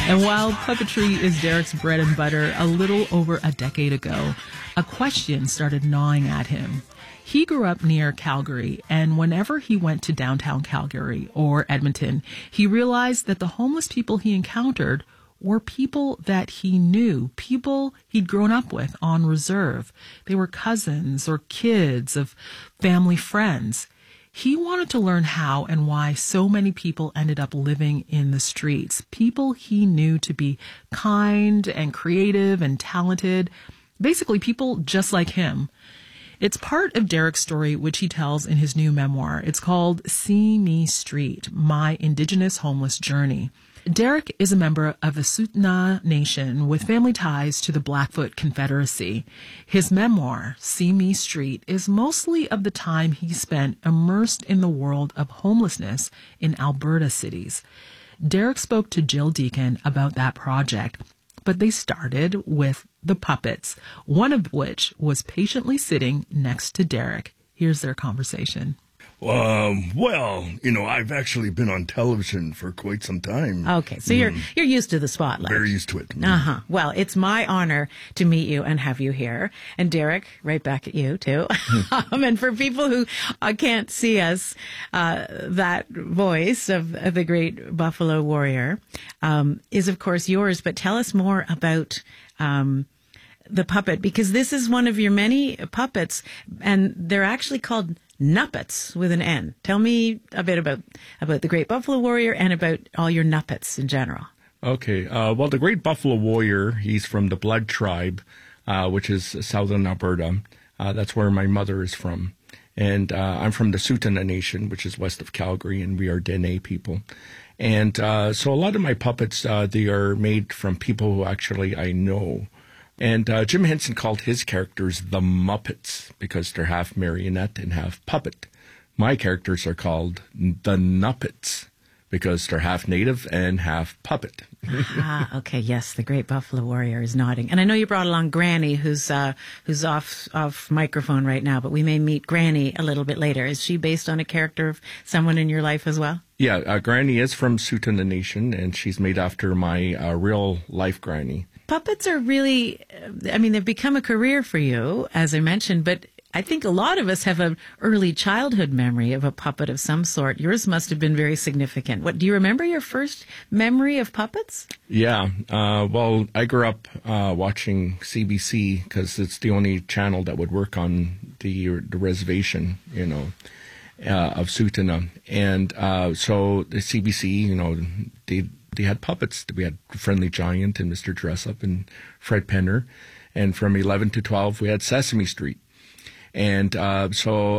And while puppetry is Derek's bread and butter, a little over a decade ago, a question started gnawing at him. He grew up near Calgary, and whenever he went to downtown Calgary or Edmonton, he realized that the homeless people he encountered were people that he knew, people he'd grown up with on reserve. They were cousins or kids of family friends. He wanted to learn how and why so many people ended up living in the streets, people he knew to be kind and creative and talented, basically people just like him. It's part of Derek's story, which he tells in his new memoir. It's called See Me Street, My Indigenous Homeless Journey. Derek is a member of the Tsuut'ina Nation with family ties to the Blackfoot Confederacy. His memoir, See Me Street, is mostly of the time he spent immersed in the world of homelessness in Alberta cities. Derek spoke to Jill Deacon about that project, but they started with the puppets, one of which was patiently sitting next to Derek. Here's their conversation. Well, I've actually been on television for quite some time. Okay, so you're used to the spotlight. Very used to it. Uh-huh. Well, it's my honor to meet you and have you here. And Derek, right back at you, too. And for people who can't see us, that voice of the great Buffalo Warrior is, of course, yours. But tell us more about the puppet, because this is one of your many puppets, and they're actually called Nuppets with an N. Tell me a bit about the Great Buffalo Warrior and about all your Nuppets in general. Okay. Well, the Great Buffalo Warrior, he's from the Blood Tribe, which is southern Alberta. That's where my mother is from. And I'm from the Tsuut'ina Nation, which is west of Calgary, and we are Dene people. And so a lot of my puppets, they are made from people who actually I know. And Jim Henson called his characters the Muppets because they're half marionette and half puppet. My characters are called the Nuppets because they're half native and half puppet. Okay, yes, the Great Buffalo Warrior is nodding. And I know you brought along Granny, who's off microphone right now, but we may meet Granny a little bit later. Is she based on a character of someone in your life as well? Yeah, Granny is from Tsuut'ina Nation, and she's made after my real life Granny. Puppets are really, they've become a career for you, as I mentioned, but I think a lot of us have an early childhood memory of a puppet of some sort. Yours must have been very significant. Do you remember your first memory of puppets? Yeah. Well, I grew up watching CBC because it's the only channel that would work on the reservation, of Tsuut'ina. And so the CBC, they had puppets. We had Friendly Giant and Mr. Dressup and Fred Penner. And from 11 to 12, we had Sesame Street. And so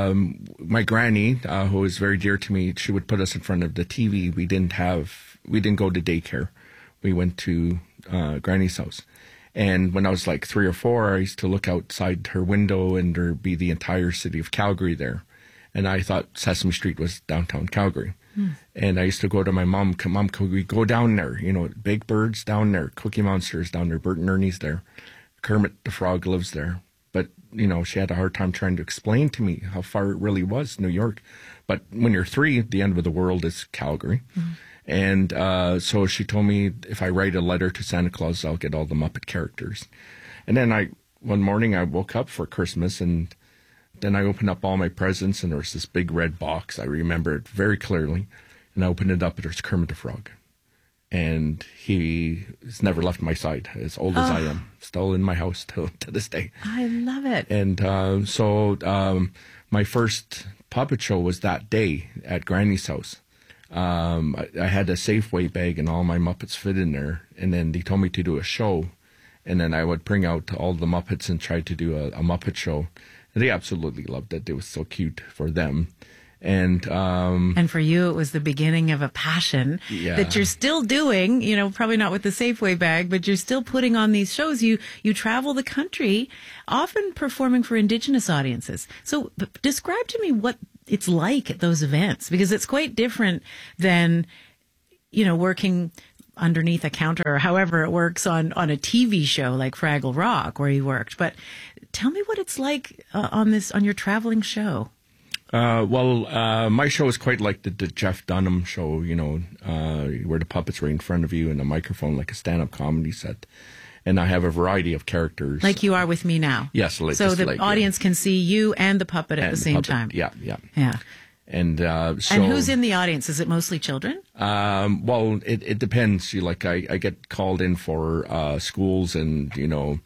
my granny, who was very dear to me, she would put us in front of the TV. We didn't go to daycare. We went to Granny's house. And when I was like 3 or 4, I used to look outside her window and there'd be the entire city of Calgary there. And I thought Sesame Street was downtown Calgary. And I used to go to my mom, could we go down there? Big Bird's down there, Cookie Monster's down there, Bert and Ernie's there, Kermit the Frog lives there. But, she had a hard time trying to explain to me how far it really was, New York. But when you're 3, the end of the world is Calgary. And so she told me if I write a letter to Santa Claus, I'll get all the Muppet characters. And then one morning I woke up for Christmas, and then I opened up all my presents, and there was this big red box. I remember it very clearly. And I opened it up, and there's Kermit the Frog. And he has never left my side, as old as I am. Still in my house to this day. I love it. And so my first puppet show was that day at Granny's house. I had a Safeway bag, and all my Muppets fit in there. And then they told me to do a show. And then I would bring out all the Muppets and try to do a Muppet show. And they absolutely loved it. It was so cute for them. And for you, it was the beginning of a passion that you're still doing, probably not with the Safeway bag, but you're still putting on these shows. You travel the country, often performing for Indigenous audiences. So describe to me what it's like at those events, because it's quite different than, working underneath a counter or however it works on a TV show like Fraggle Rock where you worked. But tell me what it's like on your traveling show. My show is quite like the Jeff Dunham show, where the puppets are in front of you and a microphone, like a stand-up comedy set. And I have a variety of characters. Like you are with me now. Yes. So the audience can see you and the puppet at the same time. Yeah. Yeah. And and who's in the audience? Is it mostly children? It depends. I get called in for schools and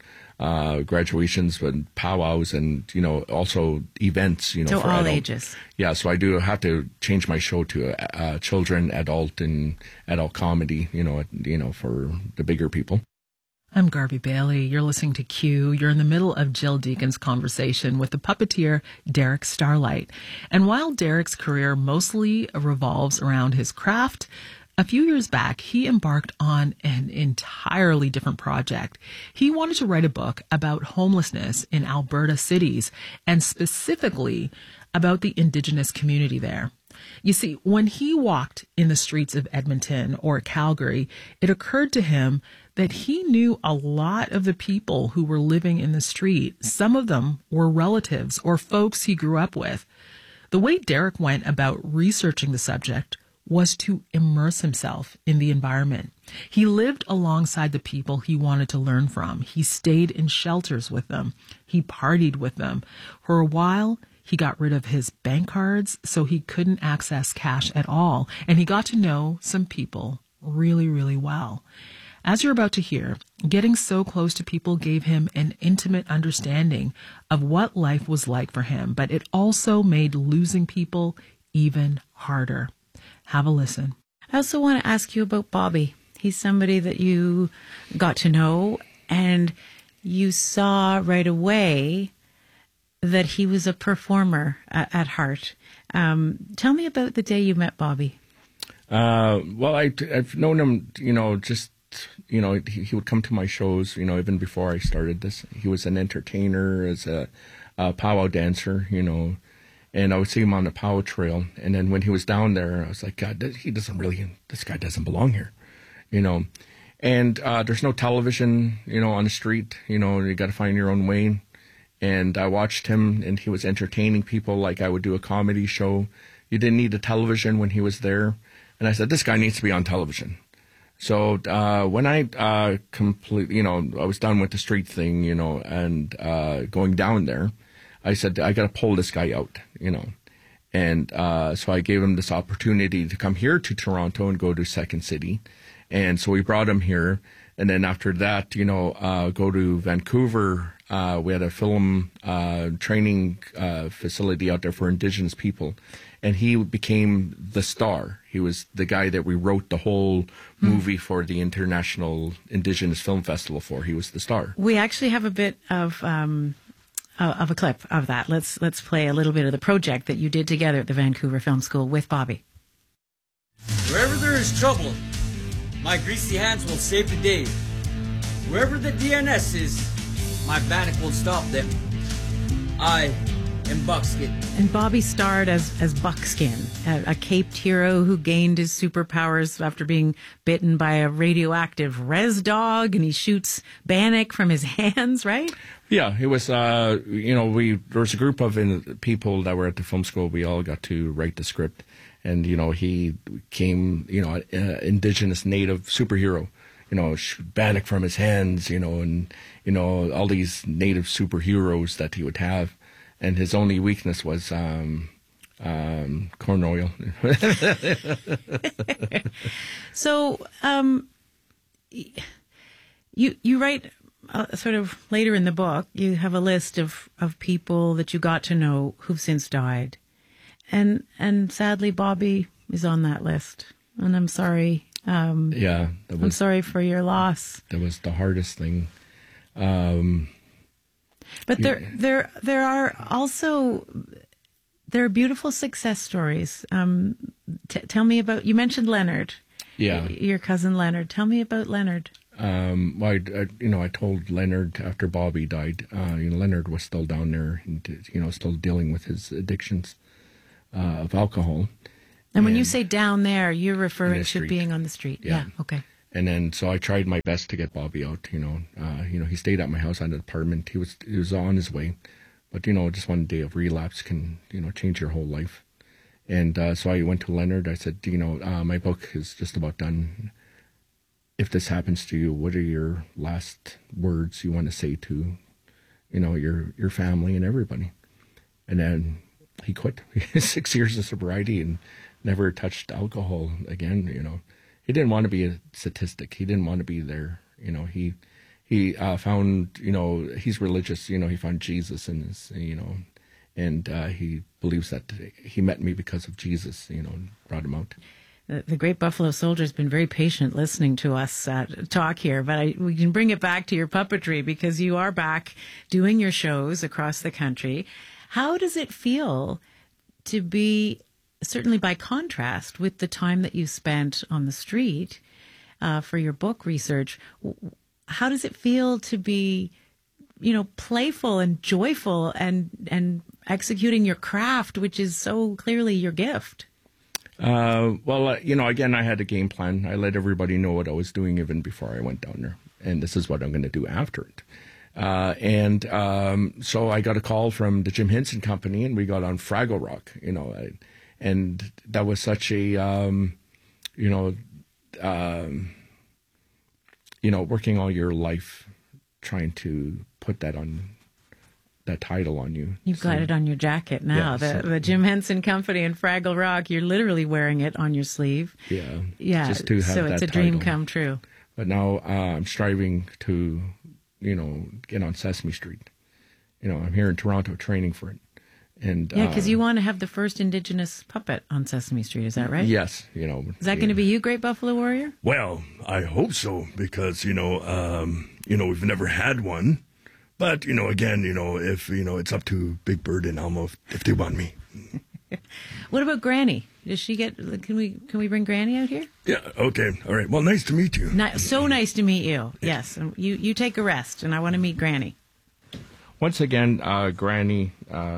graduations and powwows and also events. So for all adult. ages. Yeah, so I do have to change my show to children, adult, and adult comedy. For the bigger people. I'm Garvey Bailey. You're listening to Q. You're in the middle of Jill Deacon's conversation with the puppeteer Derek Starlight. And while Derek's career mostly revolves around his craft, a few years back, he embarked on an entirely different project. He wanted to write a book about homelessness in Alberta cities, and specifically about the Indigenous community there. You see, when he walked in the streets of Edmonton or Calgary, it occurred to him that he knew a lot of the people who were living in the street. Some of them were relatives or folks he grew up with. The way Derek went about researching the subject was to immerse himself in the environment. He lived alongside the people he wanted to learn from. He stayed in shelters with them. He partied with them. For a while, he got rid of his bank cards so he couldn't access cash at all. And he got to know some people really, really well. As you're about to hear, getting so close to people gave him an intimate understanding of what life was like for him, but it also made losing people even harder. Have a listen. I also want to ask you about Bobby. He's somebody that you got to know, and you saw right away that he was a performer at heart. Tell me about the day you met Bobby. I've known him, he would come to my shows, even before I started this. He was an entertainer, as a powwow dancer, and I would see him on the powwow trail. And then when he was down there, I was like, God, this guy doesn't belong here, And there's no television, on the street, you got to find your own way. And I watched him, and he was entertaining people like I would do a comedy show. You didn't need a television when he was there. And I said, this guy needs to be on television. So when I completely, I was done with the street thing, and going down there, I said, I got to pull this guy out, And so I gave him this opportunity to come here to Toronto and go to Second City. And so we brought him here. And then after that, go to Vancouver. We had a film training facility out there for Indigenous people. And he became the star. He was the guy that we wrote the whole movie for the International Indigenous Film Festival for. He was the star. We actually have a bit of a clip of that. Let's play a little bit of the project that you did together at the Vancouver Film School with Bobby. Wherever there is trouble, my greasy hands will save the day. Wherever the DNS is, my bannock will stop them. I am Buckskin. And Bobby starred as Buckskin, a caped hero who gained his superpowers after being bitten by a radioactive res dog, and he shoots bannock from his hands, right? Yeah, it was, there was a group of people that were at the film school. We all got to write the script. And, he became, an Indigenous native superhero, shoot bannock from his hands, and, all these native superheroes that he would have. And his only weakness was corn oil. So you write sort of later in the book, you have a list of people that you got to know who've since died. And sadly, Bobby is on that list. And I'm sorry. I'm sorry for your loss. That was the hardest thing. But there are also beautiful success stories. Tell me about, you mentioned Leonard. Yeah. Your cousin Leonard. Tell me about Leonard. I told Leonard after Bobby died, Leonard was still down there, and, still dealing with his addictions of alcohol. And when you say down there, you're referring to being on the street. Yeah. Okay. And then, so I tried my best to get Bobby out. He stayed at my house on an apartment. He was on his way, But, just one day of relapse can, change your whole life. And so I went to Leonard. I said, my book is just about done. If this happens to you, what are your last words you want to say to, your family and everybody? And then he quit. 6 years of sobriety and never touched alcohol again. He didn't want to be a statistic. He didn't want to be there. He found, he's religious. He found Jesus in his, and he believes that he met me because of Jesus. And brought him out. The Great Buffalo Soldier has been very patient listening to us talk here, but we can bring it back to your puppetry because you are back doing your shows across the country. How does it feel to be, certainly by contrast with the time that you spent on the street for your book research, how does it feel to be, playful and joyful and executing your craft, which is so clearly your gift? Again, I had a game plan. I let everybody know what I was doing even before I went down there. And this is what I'm going to do after it. So I got a call from the Jim Henson Company, and we got on Fraggle Rock, and that was such a, working all your life trying to put that title on you. You've got it on your jacket now. Yeah, the Jim Henson Company and Fraggle Rock, you're literally wearing it on your sleeve. Yeah. Yeah. Just to have so it's that a dream title. come true. But now I'm striving to, get on Sesame Street. I'm here in Toronto training for it. And yeah, because you want to have the first Indigenous puppet on Sesame Street, is that right? Yes. Is that going to be you, Great Buffalo Warrior? Well, I hope so, because, we've never had one. But, again, if, it's up to Big Bird and Elmo if they want me. What about Granny? Does she get, can we bring Granny out here? Yeah, okay. All right. Well, nice to meet you. So nice to meet you. Yes. You take a rest, and I want to meet Granny. Once again, Granny,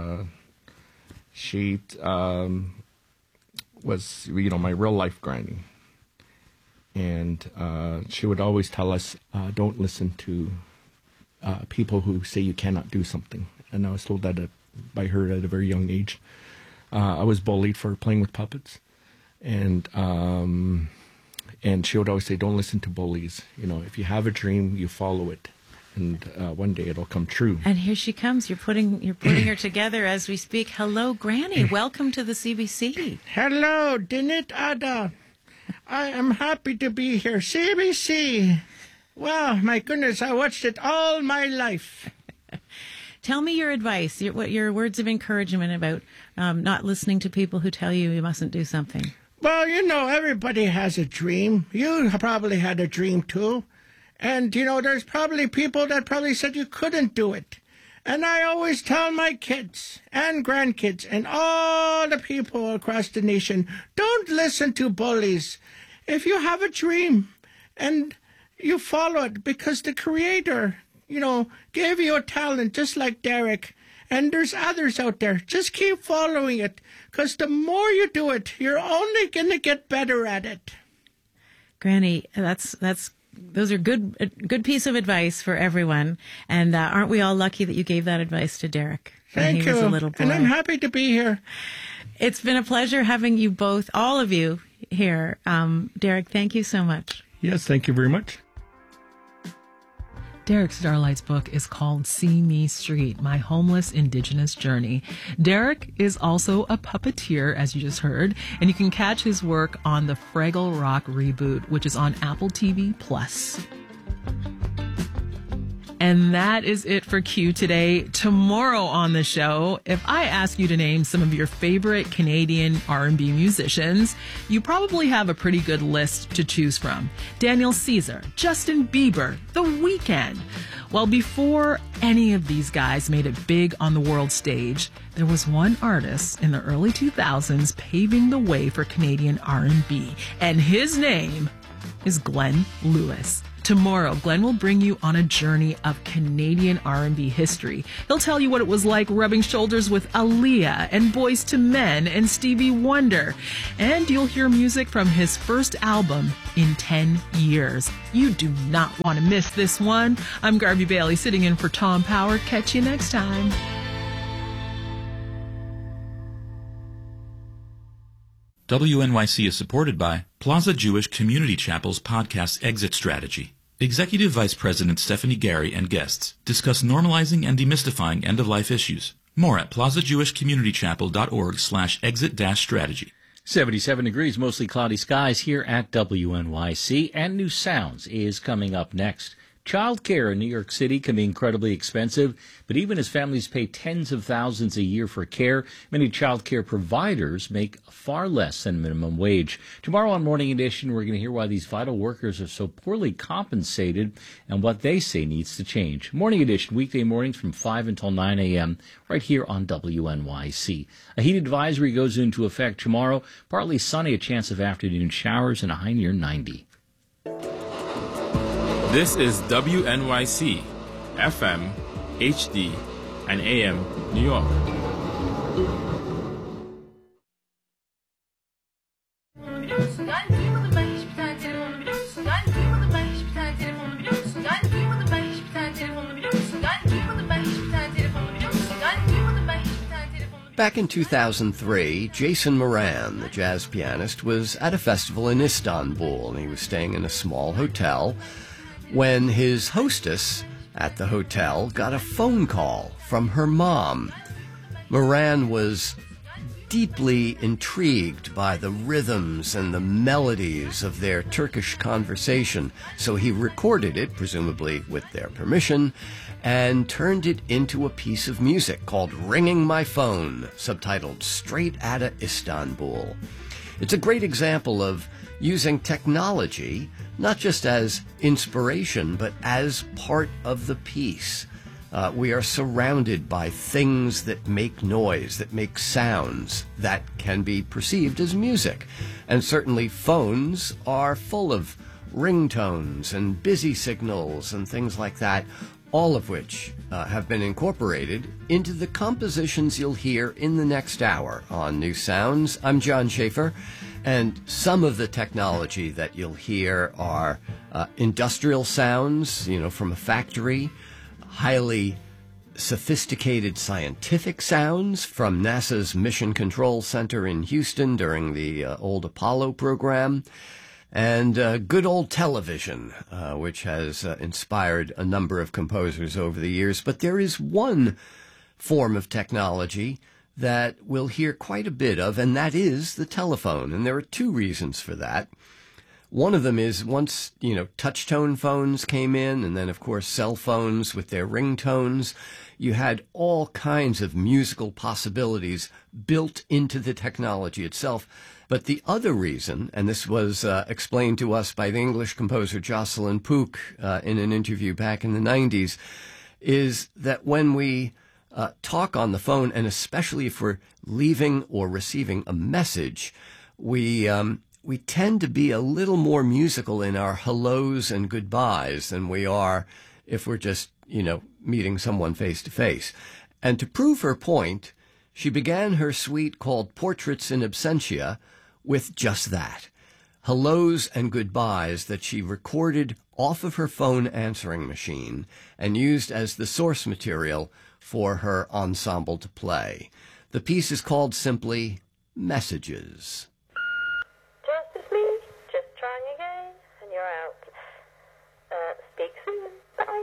she was, my real life Granny. And she would always tell us, don't listen to people who say you cannot do something. And I was told that by her at a very young age. I was bullied for playing with puppets. And she would always say, don't listen to bullies. If you have a dream, you follow it. And one day it'll come true. And here she comes. You're putting her together as we speak. Hello, Granny. Welcome to the CBC. Hello, Dinit Ada. I am happy to be here. CBC. Wow, my goodness, I watched it all my life. Tell me your advice, your words of encouragement about not listening to people who tell you mustn't do something. Well, everybody has a dream. You probably had a dream, too. And, there's probably people that probably said you couldn't do it. And I always tell my kids and grandkids and all the people across the nation, don't listen to bullies. If you have a dream and you follow it, because the Creator, gave you a talent just like Derek. And there's others out there. Just keep following it, because the more you do it, you're only going to get better at it. Granny, those are good piece of advice for everyone. And aren't we all lucky that you gave that advice to Derek when he was a little boy? And I'm happy to be here. It's been a pleasure having you both, all of you, here. Derek, thank you so much. Yes, thank you very much. Derek Starlight's book is called See Me Street, My Homeless Indigenous Journey. Derek is also a puppeteer, as you just heard, and you can catch his work on the Fraggle Rock reboot, which is on Apple TV+. And that is it for Q today. Tomorrow on the show, if I ask you to name some of your favorite Canadian R&B musicians, you probably have a pretty good list to choose from. Daniel Caesar, Justin Bieber, The Weeknd. Well, before any of these guys made it big on the world stage, there was one artist in the early 2000s paving the way for Canadian R&B, and his name is Glenn Lewis. Tomorrow, Glenn will bring you on a journey of Canadian R&B history. He'll tell you what it was like rubbing shoulders with Aaliyah and Boyz II Men and Stevie Wonder. And you'll hear music from his first album in 10 years. You do not want to miss this one. I'm Garvey Bailey, sitting in for Tom Power. Catch you next time. WNYC is supported by Plaza Jewish Community Chapel's podcast Exit Strategy. Executive Vice President Stephanie Gary and guests discuss normalizing and demystifying end-of-life issues. More at plazajewishcommunitychapel.org/exit-strategy. 77 degrees, mostly cloudy skies here at WNYC, and New Sounds is coming up next. Childcare in New York City can be incredibly expensive, but even as families pay tens of thousands a year for care, many childcare providers make far less than minimum wage. Tomorrow on Morning Edition, we're going to hear why these vital workers are so poorly compensated and what they say needs to change. Morning Edition, weekday mornings from 5 until 9 a.m., right here on WNYC. A heat advisory goes into effect tomorrow. Partly sunny, a chance of afternoon showers, and a high near 90. This is WNYC, FM, HD, and AM, New York. Back in 2003, Jason Moran, the jazz pianist, was at a festival in Istanbul, and he was staying in a small hotel when his hostess at the hotel got a phone call from her mom. Moran was deeply intrigued by the rhythms and the melodies of their Turkish conversation, so he recorded it, presumably with their permission, and turned it into a piece of music called Ringing My Phone, subtitled Straight Outta Istanbul. It's a great example of using technology not just as inspiration, but as part of the piece. We are surrounded by things that make noise, that make sounds, that can be perceived as music. And certainly phones are full of ringtones and busy signals and things like that, all of which have been incorporated into the compositions you'll hear in the next hour on New Sounds. I'm John Schaefer, and some of the technology that you'll hear are industrial sounds, from a factory, highly sophisticated scientific sounds from NASA's Mission Control Center in Houston during the old Apollo program, and good old television, which has inspired a number of composers over the years. But there is one form of technology that we'll hear quite a bit of, and that is the telephone. And there are two reasons for that. One of them is once, touch-tone phones came in, and then, of course, cell phones with their ringtones, you had all kinds of musical possibilities built into the technology itself. But the other reason, and this was explained to us by the English composer Jocelyn Pook in an interview back in the 90s, is that when we talk on the phone, and especially if we're leaving or receiving a message, we tend to be a little more musical in our hellos and goodbyes than we are if we're just, meeting someone face to face. And to prove her point, she began her suite called Portraits in Absentia with just that. Hellos and goodbyes that she recorded off of her phone answering machine and used as the source material for her ensemble to play. The piece is called simply Messages.